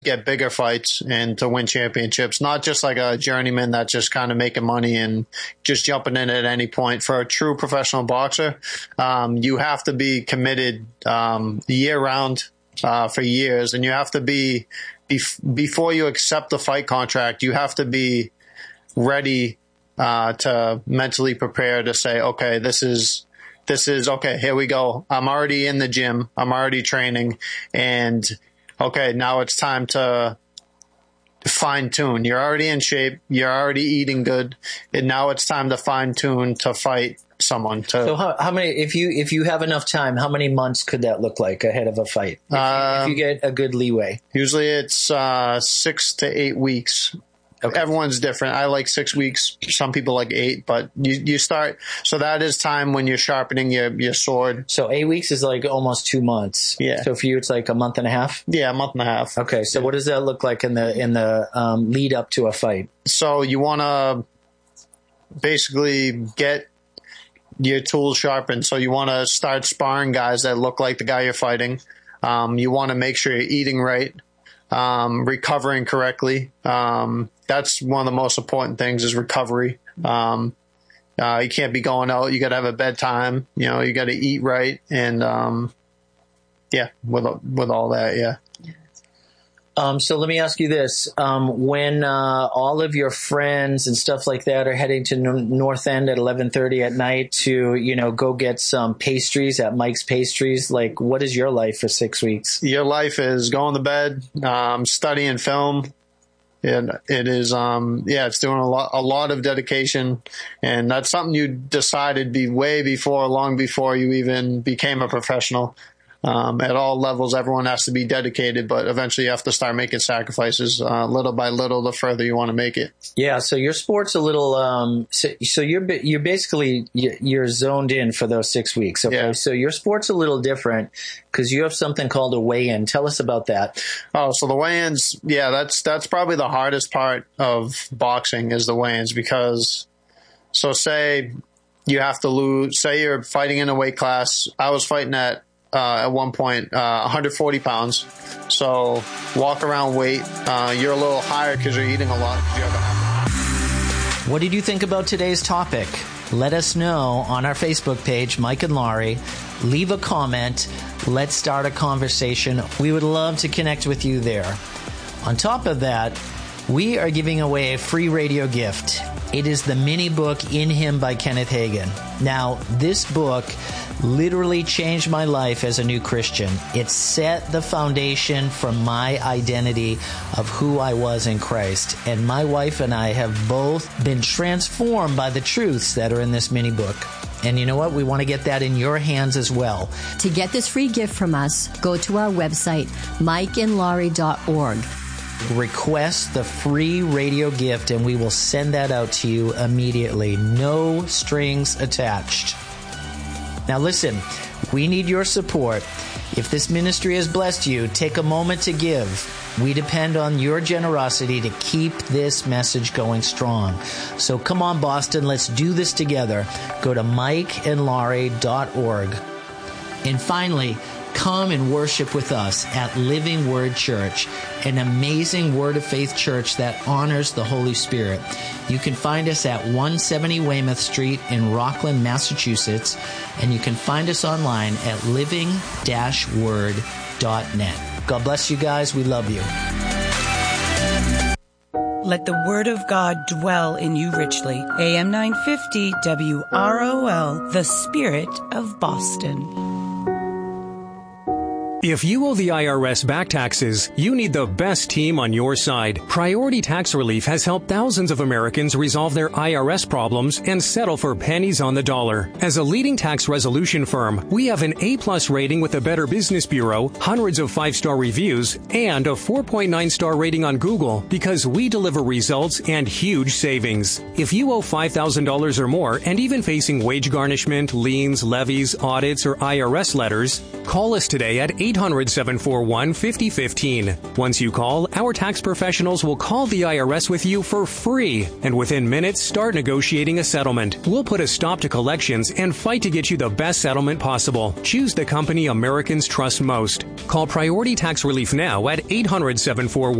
get bigger fights and to win championships, not just like a journeyman that's just kind of making money and just jumping in at any point. For a true professional boxer, you have to be committed year round for years, and you have to be before you accept the fight contract, you have to be ready to mentally prepare to say, okay, this is okay, here we go. I'm already in the gym. I'm already training. And okay, now it's time to fine tune. You're already in shape. You're already eating good. And now it's time to fine tune to fight someone. So how many, if you have enough time, how many months could that look like ahead of a fight? If you get a good leeway? Usually it's 6 to 8 weeks. Okay. Everyone's different. I like 6 weeks. Some people like 8, but you start. So that is time when you're sharpening your sword. So 8 weeks is like almost 2 months. Yeah. So for you, it's like a month and a half? Yeah, a month and a half. Okay. So what does that look like in the lead up to a fight? So you want to basically get your tools sharpened. So you want to start sparring guys that look like the guy you're fighting. You want to make sure you're eating right. Recovering correctly. That's one of the most important things is recovery. You can't be going out. You got to have a bedtime. You got to eat right. And, with all that. Yeah. So let me ask you this. When all of your friends and stuff like that are heading to North End at 11:30 at night to, go get some pastries at Mike's Pastries, like what is your life for 6 weeks? Your life is going to bed, studying film. And it is, it's doing a lot of dedication. And that's something you decided long before you even became a professional. At all levels, everyone has to be dedicated, but eventually you have to start making sacrifices, little by little, the further you want to make it. Yeah. So your sport's a little, so you're basically, you're zoned in for those 6 weeks. Okay. Yeah. So your sport's a little different because you have something called a weigh-in. Tell us about that. Oh, so the weigh-ins, that's probably the hardest part of boxing is the weigh-ins because, so say you have to lose, say you're fighting in a weight class. I was fighting at one point, 140 pounds. So walk around weight. You're a little higher because you're eating a lot. What did you think about today's topic? Let us know on our Facebook page, Mike and Laurie. Leave a comment. Let's start a conversation. We would love to connect with you there. On top of that, we are giving away a free radio gift. It is the mini book In Him by Kenneth Hagin. Now, this book literally changed my life as a new Christian. It set the foundation for my identity of who I was in Christ. And my wife and I have both been transformed by the truths that are in this mini book. And you know what? We want to get that in your hands as well. To get this free gift from us, go to our website, mikeandlaurie.org. Request the free radio gift and we will send that out to you immediately. No strings attached. Now listen, we need your support. If this ministry has blessed you, take a moment to give. We depend on your generosity to keep this message going strong. So come on, Boston, let's do this together. Go to mikeandlaurie.org. And finally, come and worship with us at Living Word Church, an amazing Word of Faith church that honors the Holy Spirit. You can find us at 170 Weymouth Street in Rockland, Massachusetts, and you can find us online at living-word.net. God bless you guys. We love you. Let the Word of God dwell in you richly. AM 950 WROL, the Spirit of Boston. If you owe the IRS back taxes, you need the best team on your side. Priority Tax Relief has helped thousands of Americans resolve their IRS problems and settle for pennies on the dollar. As a leading tax resolution firm, we have an A+ rating with the Better Business Bureau, hundreds of 5-star reviews, and a 4.9-star rating on Google because we deliver results and huge savings. If you owe $5,000 or more and even facing wage garnishment, liens, levies, audits, or IRS letters, call us today at 800-741-5015. Once you call, our tax professionals will call the IRS with you for free, and within minutes, start negotiating a settlement. We'll put a stop to collections and fight to get you the best settlement possible. Choose the company Americans trust most. Call Priority Tax Relief now at 800-741